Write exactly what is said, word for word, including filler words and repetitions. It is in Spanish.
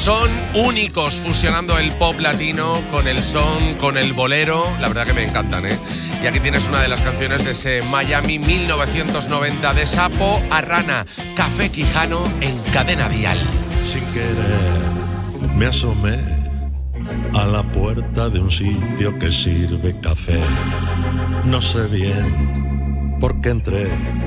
Son únicos fusionando el pop latino con el son, con el bolero. La verdad que me encantan, ¿eh? Y aquí tienes una de las canciones de ese Miami mil novecientos noventa, de Sapo a Rana, Café Quijano en Cadena Dial. Sin querer me asomé a la puerta de un sitio que sirve café. No sé bien por qué entré,